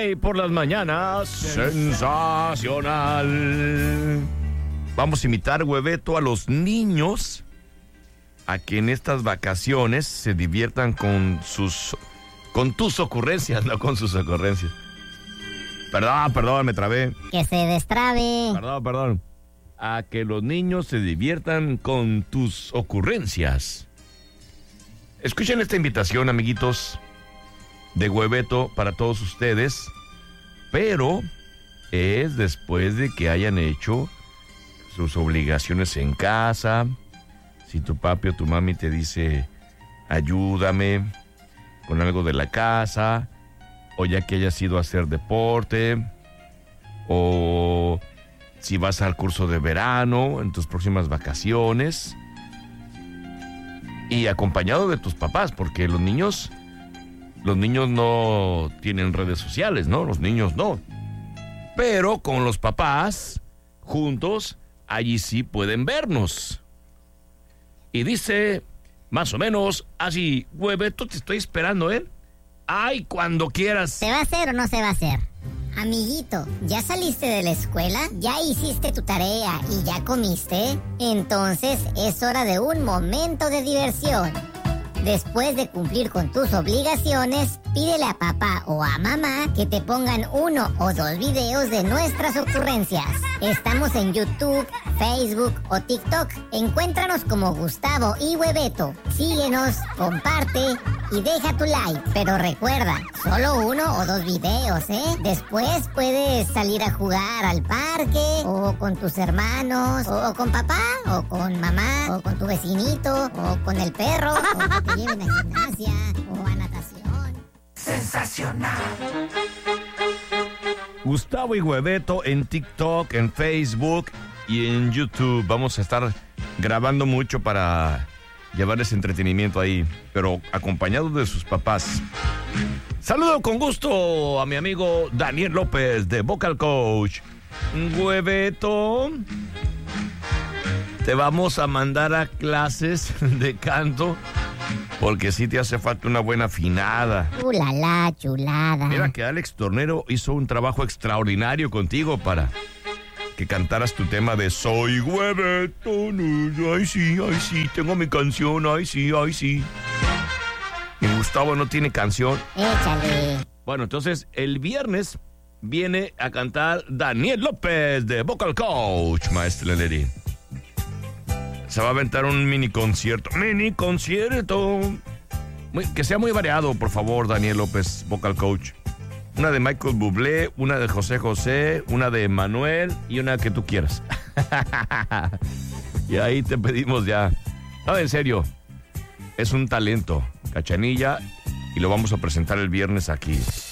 Play por las mañanas. Sensacional. Vamos a invitar, Hueveto, a los niños a que en estas vacaciones se diviertan con tus ocurrencias, no con sus ocurrencias. Perdón, me trabé. Que se destrabe. Perdón. A que los niños se diviertan con tus ocurrencias. Escuchen esta invitación, amiguitos, de Hueveto para todos ustedes, pero es después de que hayan hecho sus obligaciones en casa. Si tu papi o tu mami te dice, ayúdame con algo de la casa, o ya que hayas ido a hacer deporte, o si vas al curso de verano en tus próximas vacaciones, y acompañado de tus papás, porque los niños no tienen redes sociales, ¿no? Los niños no. Pero con los papás, juntos, allí sí pueden vernos. Y dice, más o menos, así, Hueveto, te estoy esperando, ¿eh? Ay, cuando quieras. ¿Se va a hacer o no se va a hacer? Amiguito, ¿ya saliste de la escuela? ¿Ya hiciste tu tarea y ya comiste? Entonces es hora de un momento de diversión. Después de cumplir con tus obligaciones, pídele a papá o a mamá que te pongan 1 o 2 videos de nuestras ocurrencias. Estamos en YouTube, Facebook o TikTok. Encuéntranos como Gustavo y Hueveto. Síguenos, comparte y deja tu like. Pero recuerda, solo 1 o 2 videos, ¿eh? Después puedes salir a jugar al parque, o con tus hermanos, o con papá, o con mamá, o con tu vecinito, o con el perro, o que te lleven a gimnasia, o a natación. Sensacional. Gustavo y Hueveto en TikTok, en Facebook y en YouTube. Vamos a estar grabando mucho para llevarles entretenimiento ahí, pero acompañados de sus papás. Saludo con gusto a mi amigo Daniel López de Vocal Coach. Hueveto, te vamos a mandar a clases de canto porque sí te hace falta una buena afinada. ¡Ulala, chulada! Mira que Alex Tornero hizo un trabajo extraordinario contigo para que cantaras tu tema de Soy Hueveto. Ay sí, tengo mi canción, ay sí. Y Gustavo no tiene canción. Échale. Bueno, entonces el viernes viene a cantar Daniel López de Vocal Coach, maestro Leleri. Se va a aventar un mini concierto. Que sea muy variado, por favor, Daniel López, Vocal Coach. Una de Michael Bublé, una de José José, una de Manuel y una que tú quieras. Y ahí te pedimos ya. No, en serio, es un talento, Cachanilla, y lo vamos a presentar el viernes aquí.